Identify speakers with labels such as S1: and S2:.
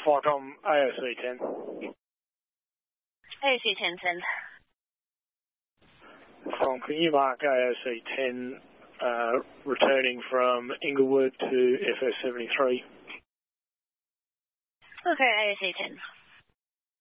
S1: Flycom AOC 10.
S2: AOC 10, send.
S1: Flycom, can you mark AOC 10 returning from Inglewood to FS 73?
S2: Okay, AOC 10.